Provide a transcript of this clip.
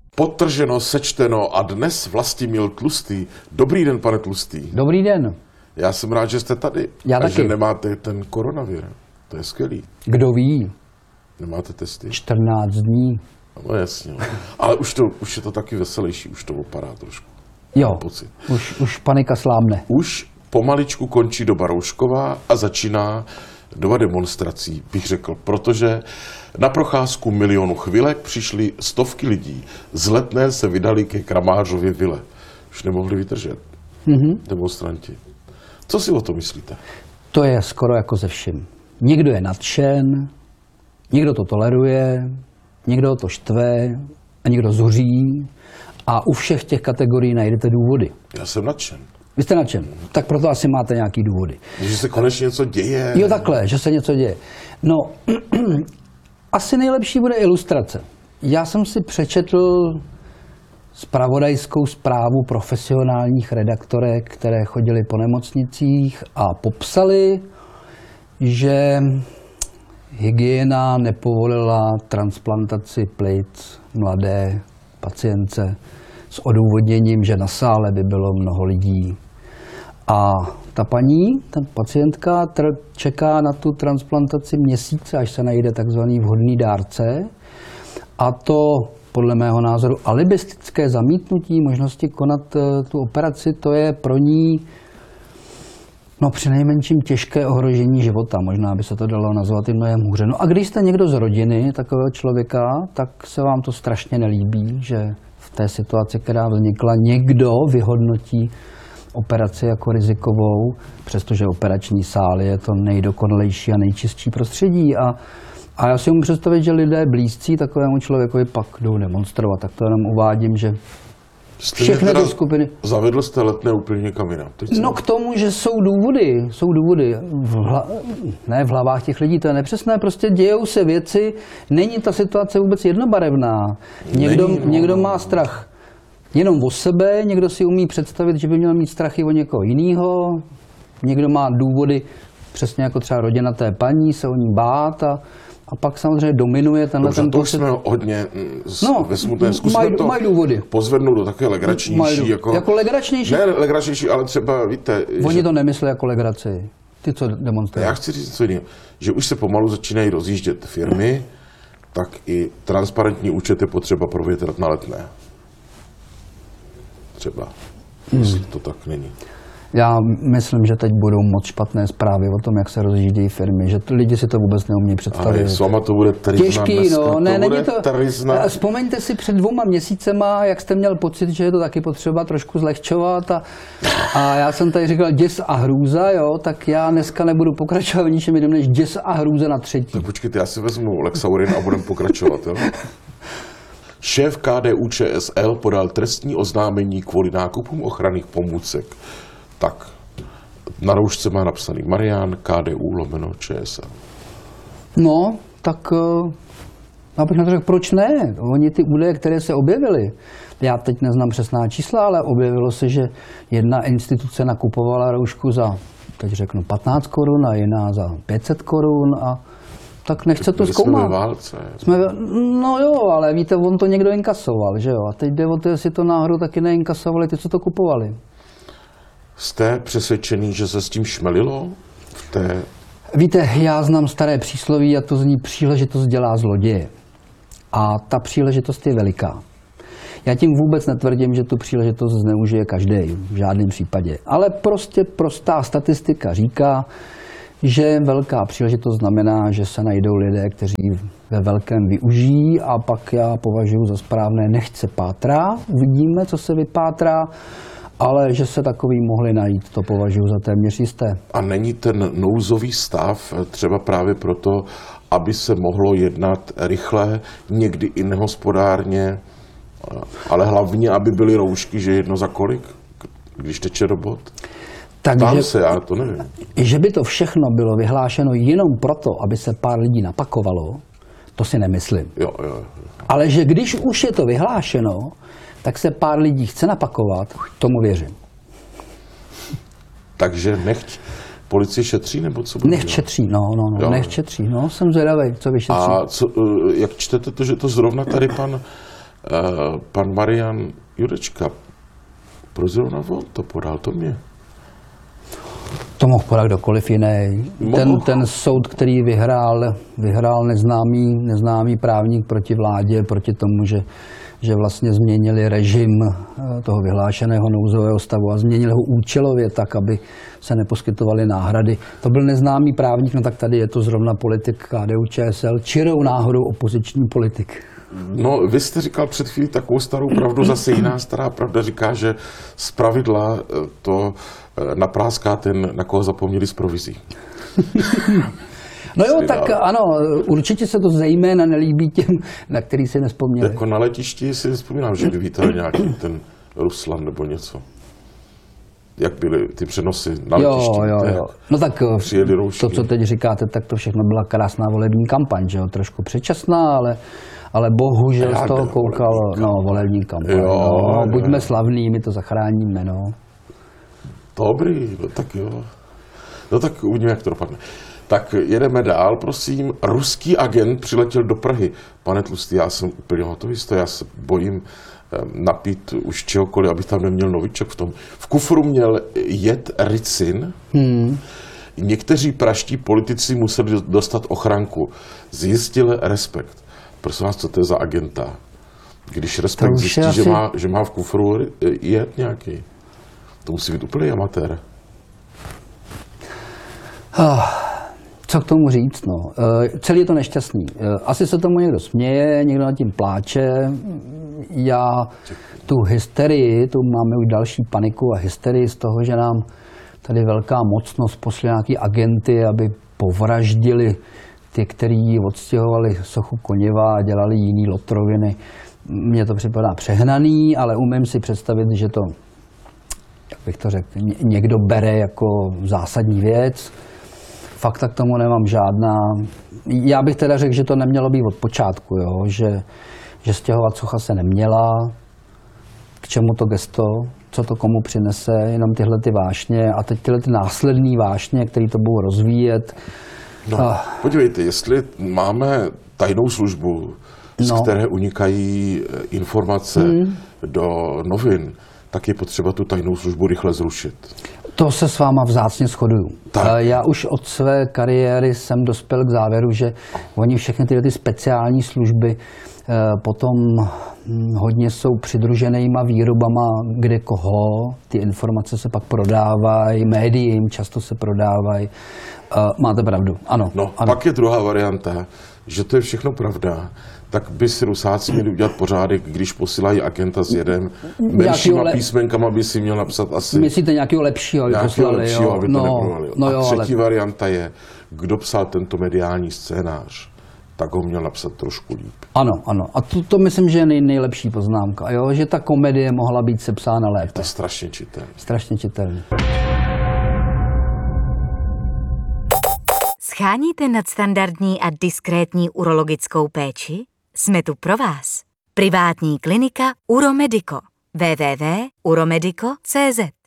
Podtrženo, sečteno a dnes Vlastimil Tlustý. Dobrý den, pane Tlustý. Dobrý den. Já jsem rád, že jste tady. Já a taky. že nemáte ten koronavir. To je skvělý. Kdo ví? Nemáte testy? 14 dní. No jasně. Ale už je to taky veselější, už to opadá trošku. Jo, Pocit. už panika slábne. Už pomaličku končí doba roušková a začíná doba demonstrací, bych řekl, protože na procházku milionu chvilek přišly stovky lidí. Z Letné se vydali ke Kramářově vile. Už nemohli vydržet demonstranti. Co si o to myslíte? To je skoro jako ze vším. Někdo je nadšen, někdo to toleruje, někdo to štve a někdo zuří. A u všech těch kategorií najdete důvody. Já jsem nadšen. Vy jste nadšen, tak proto asi máte nějaký důvody. Že se konečně něco děje. Jo, takhle, že se něco děje. No, asi nejlepší bude ilustrace. Já jsem si přečetl zpravodajskou zprávu profesionálních redaktorek, které chodily po nemocnicích a popsali, že hygiena nepovolila transplantaci plic mladé pacientce s odůvodněním, že na sále by bylo mnoho lidí. A ta pacientka čeká na tu transplantaci měsíce, až se najde takzvaný vhodný dárce. A to podle mého názoru alibistické zamítnutí možnosti konat tu operaci, to je pro ní přinejmenším těžké ohrožení života. Možná by se to dalo nazvat i mnohem hůře. No a když jste někdo z rodiny takového člověka, tak se vám to strašně nelíbí, že v té situaci, která vznikla, někdo vyhodnotí operaci jako rizikovou, přestože operační sál je to nejdokonalejší a nejčistší prostředí. A já si můžu představit, že lidé blízcí takovému člověkovi pak jdou demonstrovat. Tak to jenom uvádím, že všechny ty skupiny... Zavedl jste Letné úplně někam jinam. No k tomu, že jsou důvody. Ne v hlavách těch lidí, to je nepřesné, prostě dějou se věci, není ta situace vůbec jednobarevná. Někdo má strach jenom o sebe, někdo si umí představit, že by měl mít strach i o někoho jiného, někdo má důvody, přesně jako třeba rodina té paní, se o ní bát a pak samozřejmě dominuje tenhle ten pocit. Jsme hodně ve smutné zkusme to mají důvody. Pozvednout do také legračnější. Jako legračnější? Ne legračnější, ale třeba víte... Oni to nemyslí jako legraci. Ty, co demonstrují. Já chci říct něco jiného. Že už se pomalu začínají rozjíždět firmy, tak i transparentní účet je potřeba provětrat na Letné. Třeba. Jestli to tak není. Já myslím, že teď budou moc špatné zprávy o tom, jak se rozjíždějí firmy, že lidi si to vůbec neumí představit. Ale s váma to bude trizna těžký, dneska. Není to trizna. Vzpomeňte si před 2 měsícema, jak jste měl pocit, že je to taky potřeba trošku zlehčovat a já jsem tady říkal děs a hrůza, jo, tak já dneska nebudu pokračovat v ničem jiném než děs a hrůza na 3. Tak počkejte, já si vezmu Lexaurin a budeme pokračovat, jo. Šéf KDU-ČSL podal trestní oznámení kvůli nákupům ochranných pomůcek. Tak, na roušce má napsaný Marian, KDU/ČSL. No, tak abych na to řekl, proč ne? Oni ty údaje, které se objevily, já teď neznám přesná čísla, ale objevilo se, že jedna instituce nakupovala roušku za, teď řeknu, 15 korun a jiná za 500 korun a tak nechce to zkoumat. Jsme ve válce. No jo, ale víte, on to někdo inkasoval, že jo? A teď jde o to, jestli to náhodou taky neinkasovali ty, co to kupovali. Jste přesvědčený, že se s tím šmelilo? Víte, já znám staré přísloví a to zní příležitost dělá zloděje. A ta příležitost je veliká. Já tím vůbec netvrdím, že tu příležitost zneužije každý, v žádném případě. Ale prostě prostá statistika říká, že velká příležitost znamená, že se najdou lidé, kteří ve velkém využijí a pak já považuji za správné, nechť se pátrá, uvidíme, co se vypátrá, ale že se takový mohli najít, to považuji za téměř jisté. A není ten nouzový stav třeba právě proto, aby se mohlo jednat rychle, někdy i nehospodárně, ale hlavně, aby byly roušky, že jedno za kolik, když teče robot? Tam se, já to nevím. Že by to všechno bylo vyhlášeno jenom proto, aby se pár lidí napakovalo, to si nemyslím. Jo. Ale že když už je to vyhlášeno, tak se pár lidí chce napakovat, tomu věřím. Takže nechť policie šetří, nebo co bude? Nech šetří, nech šetří, jsem zvědavý, co vyšetří. A jak čtete to, že to zrovna tady pan Pan Marian Jurečka, proč zrovna on to podal, to mě. To mohl podat kdokoliv jiný. Ten soud, který vyhrál neznámý právník proti vládě, proti tomu, že vlastně změnili režim toho vyhlášeného nouzového stavu a změnili ho účelově tak, aby se neposkytovaly náhrady. To byl neznámý právník, no tak tady je to zrovna politik KDU-ČSL, čirou náhodou opoziční politik. No, vy jste říkal před chvílí takovou starou pravdu, zase jiná stará pravda říká, že zpravidla to napráská ten, na koho zapomněli s provizí. No jo, tak ano, určitě se to zejména nelíbí těm, na který si nespomněli. Jako na letišti si vzpomínám, že vítali nějaký ten Ruslan nebo něco. Jak byly ty přenosy na letišti. Jo. No tak roušky. To, co teď říkáte, tak to všechno byla krásná volební kampaň, že jo, trošku předčasná, ale bohužel z toho koukal, volební kampaň. Jo. Buďme slavní, my to zachráníme, no. Dobrý, no tak jo. No tak uvidíme, jak to dopadne. Tak jedeme dál, prosím. Ruský agent přiletěl do Prahy. Pane Tlustý, já jsem úplně hotový z toho, já se bojím napít už čehokoliv, aby tam neměl novičok v tom. V kufru měl jed ricin. Někteří praští politici museli dostat ochranku. Zjistil Respekt. Prosím vás, co to je za agenta? Když Respekt zjistí, že má v kufru jed nějaký. To musí být úplný amatér. Co k tomu říct, no. Celý je to nešťastný. Asi se tomu někdo směje, někdo nad tím pláče. Já tu hysterii, tu máme už další paniku a hysterii z toho, že nám tady velká mocnost poslala nějaký agenty, aby povraždili ty, kteří odstěhovali sochu Koněva a dělali jiný lotroviny. Mně to připadá přehnaný, ale umím si představit, že to, jak bych to řekl, někdo bere jako zásadní věc. Fakta k tomu nemám žádná. Já bych teda řekl, že to nemělo být od počátku, jo? Že stěhovat socha se neměla. K čemu to gesto? Co to komu přinese? Jenom tyhle ty vášně a teď tyhle ty následné vášně, které to budou rozvíjet. No, podívejte, jestli máme tajnou službu, z které unikají informace do novin, tak je potřeba tu tajnou službu rychle zrušit. To se s váma vzácně shoduju. Já už od své kariéry jsem dospěl k závěru, že oni všechny ty speciální služby potom hodně jsou přidruženýma výrobama kde koho. Ty informace se pak prodávají, médiím často se prodávají. Máte pravdu, ano. No, ano. Pak je druhá varianta, že to je všechno pravda. Tak by si Rusáci měli udělat pořádek, když posílají agenta s jedem. Menšíma písmenkama by si měl napsat asi... Myslíte nějakého lepšího, aby poslali, jo? Aby to nebrovali. A třetí varianta je, kdo psal tento mediální scénář, tak ho měl napsat trošku líp. Ano. A to myslím, že je nejlepší poznámka, jo? Že ta komedie mohla být sepsána lépe. To je strašně čitelný. Strašně čitelný. Sháníte nadstandardní a diskrétní urologickou péči? Jsme tu pro vás. Privátní klinika Uromedico. www.uromedico.cz